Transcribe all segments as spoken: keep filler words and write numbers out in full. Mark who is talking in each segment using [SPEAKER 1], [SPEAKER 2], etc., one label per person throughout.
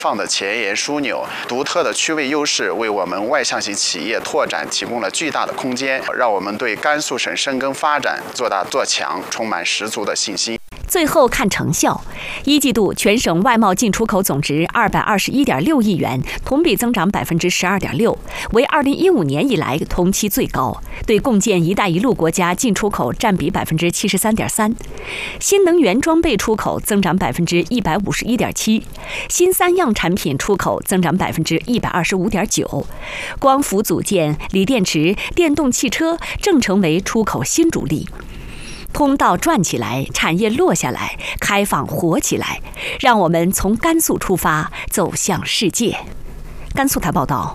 [SPEAKER 1] 放的前沿枢纽，独特的区位优势为我们外向型企业拓展提供了巨大的空间，让我们对甘肃省深耕发展、做大做强充满十足的信心。
[SPEAKER 2] 最后看成效，一季度全省外贸进出口总值二百二十一点六亿元，同比增长百分之十二点六，为二零一五年以来同期最高。对共建“一带一路”国家进出口占比百分之七十三点三，新能源装备出口增长百分之一百五十一点七，新三样产品出口增长百分之一百二十五点九，光伏组件、锂电池、电动汽车正成为出口新主力。通道转起来，产业落下来，开放活起来，让我们从甘肃出发，走向世界。甘肃台报道。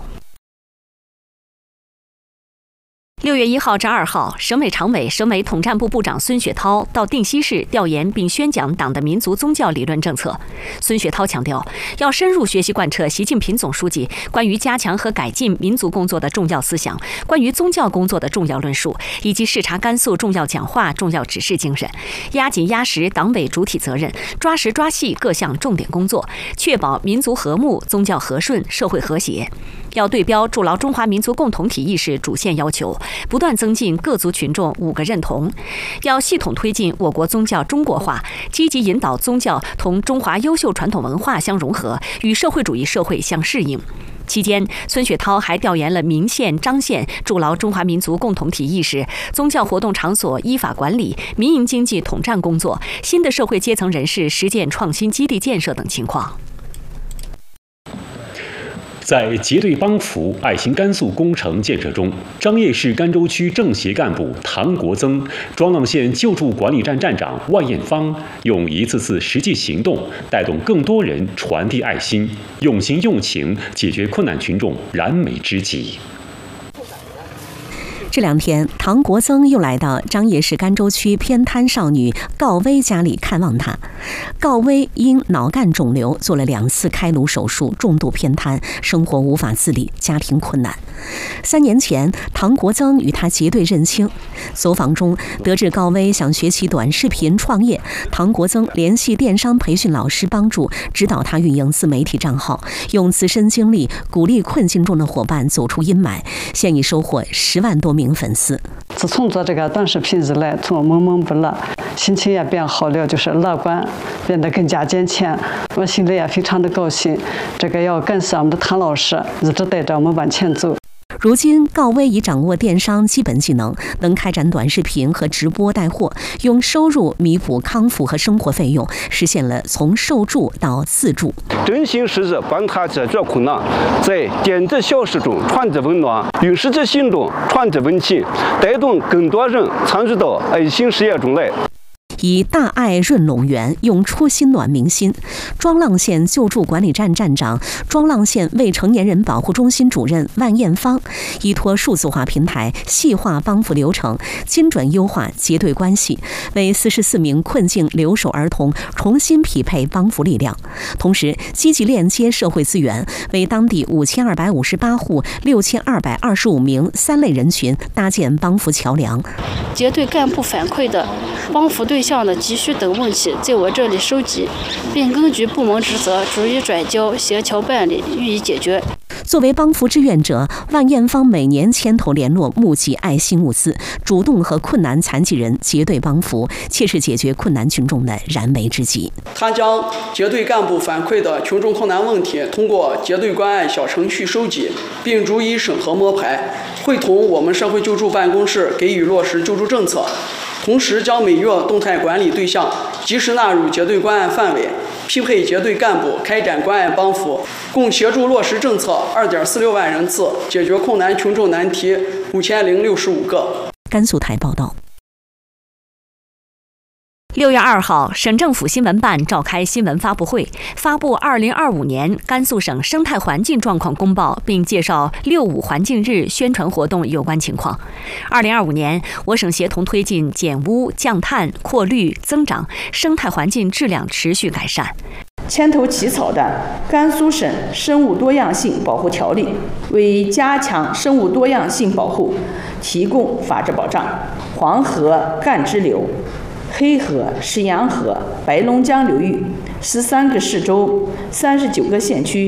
[SPEAKER 2] 六月一号至二号，省委常委、省委统战部部长孙雪涛到定西市调研并宣讲党的民族宗教理论政策。孙雪涛强调，要深入学习贯彻习近平总书记关于加强和改进民族工作的重要思想，关于宗教工作的重要论述，以及视察甘肃重要讲话、重要指示精神，压紧压实党委主体责任，抓实抓细各项重点工作，确保民族和睦、宗教和顺、社会和谐。要对标筑牢中华民族共同体意识主线要求，不断增进各族群众五个认同，要系统推进我国宗教中国化，积极引导宗教同中华优秀传统文化相融合，与社会主义社会相适应。期间，孙雪涛还调研了明县、章县筑牢中华民族共同体意识、宗教活动场所依法管理、民营经济统战工作、新的社会阶层人士实践创新基地建设等情况。
[SPEAKER 3] 在结对帮扶、爱心甘肃工程建设中，张掖市甘州区政协干部唐国增、庄浪县救助管理站站长万艳芳用一次次实际行动，带动更多人传递爱心，用心用情解决困难群众燃眉之急。
[SPEAKER 4] 这两天，唐国增又来到张掖市甘州区偏瘫少女告薇家里看望她。告薇因脑干肿瘤做了两次开颅手术，重度偏瘫，生活无法自理，家庭困难。三年前，唐国增与她结对认亲，走访中得知告薇想学习短视频创业，唐国增联系电商培训老师帮助，指导她运营自媒体账号，用自身经历鼓励困境中的伙伴走出阴霾，现已收获十万多名粉丝。
[SPEAKER 5] 自从做这个短视频以来，从闷闷不乐，心情也变好了，就是乐观，变得更加坚强。我心里也非常的高兴。这个要感谢我们的唐老师，一直带着我们往前走。
[SPEAKER 4] 如今，告薇已掌握电商基本技能，能开展短视频和直播带货，用收入弥补康复和生活费用，实现了从受助到自助。
[SPEAKER 6] 真心实意帮他解决困难，在点滴小事中传递温暖，用实际行动传递温情，带动更多人参与到爱心事业中来。
[SPEAKER 4] 以大爱润陇园，用初心暖民心。庄浪县救助管理站站长、庄浪县未成年人保护中心主任万艳芳，依托数字化平台，细化帮扶流程，精准优化结对关系，为四十四名困境留守儿童重新匹配帮扶力量，同时积极链接社会资源，为当地五千二百五十八户六千二百二十五名三类人群搭建帮扶桥梁。
[SPEAKER 7] 结对干部反馈的帮扶对象的急需等问题，在我这里收集，并根据部门职责逐一转交协调办理，予以解决。
[SPEAKER 4] 作为帮扶志愿者，万艳芳每年牵头联络募集爱心物资，主动和困难残疾人结对帮扶，切实解决困难群众的燃眉之急。
[SPEAKER 8] 他将结对干部反馈的群众困难问题通过结对关爱小程序收集，并逐一审核摸排，会同我们社会救助办公室给予落实救助政策。同时将每月动态管理对象及时纳入结对关爱范围，匹配结对干部开展关爱帮扶，共协助落实政策二点四六万人次，解决困难群众难题五千零六十五个。
[SPEAKER 4] 甘肃台报道。
[SPEAKER 2] 六月二号，省政府新闻办召开新闻发布会，发布二零二五年甘肃省生态环境状况公报，并介绍六五环境日宣传活动有关情况。二零二五年，我省协同推进减污、降碳、扩绿、增长，生态环境质量持续改善。
[SPEAKER 9] 牵头起草的《甘肃省生物多样性保护条例》为加强生物多样性保护提供法治保障。黄河干支流、黑河、石洋河、白龙江流域十三个市州、三十九个县区